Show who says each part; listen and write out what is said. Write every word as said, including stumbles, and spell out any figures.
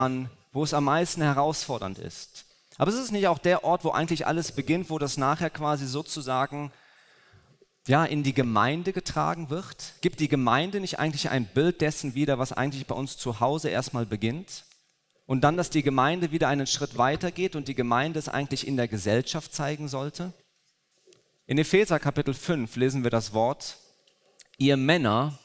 Speaker 1: an, wo es am meisten herausfordernd ist. Aber es ist nicht auch der Ort, wo eigentlich alles beginnt, wo das nachher quasi sozusagen ja, in die Gemeinde getragen wird? Gibt die Gemeinde nicht eigentlich ein Bild dessen wieder, was eigentlich bei uns zu Hause erstmal beginnt? Und dann, dass die Gemeinde wieder einen Schritt weiter geht und die Gemeinde es eigentlich in der Gesellschaft zeigen sollte? In Epheser Kapitel fünf lesen wir das Wort: Ihr Männer